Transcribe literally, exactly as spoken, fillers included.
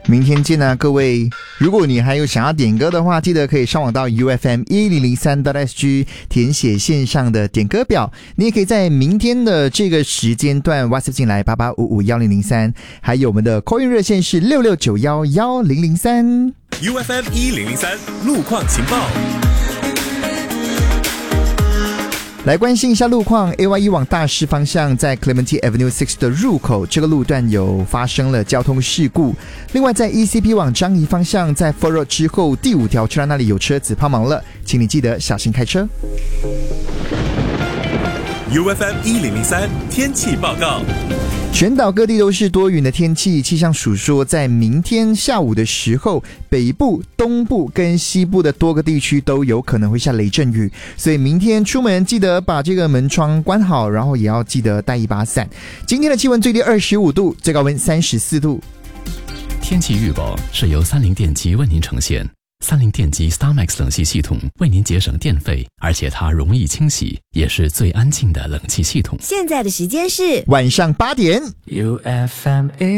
明天见啊，各位！如果你还有想要点歌的话，记得可以上网到 U F M 一零零三 点 S G 填写线上的点歌表。你也可以在明天的这个时间段 WhatsApp 进来八八五五一零零三，还有我们的 call in 热线是六六九一一零零三。 U F M 一零零三路况情报。 来关心一下路况 ，A Y 一往大师方向在 Clementi Avenue 六的入口这个路段有发生了交通事故。另外，在 E C P 往樟宜方向，在 Fort Road 之后第五条车道那里有车子抛锚了，请你记得小心开车。 U F M 一零零三天气报告。 全岛各地都是多云的天气，气象署说在明天下午的时候，北部、东部跟西部的多个地区都有可能会下雷阵雨，所以明天出门记得把这个门窗关好，然后也要记得带一把伞。今天的气温最低二十五度，最高温三十四度。 天气预报是由三菱电机为您呈现。三菱电机 StarMax 冷气系统为您节省电费，而且它容易清洗，也是最安静的冷气系统。 现在的时间是晚上八点。 U F M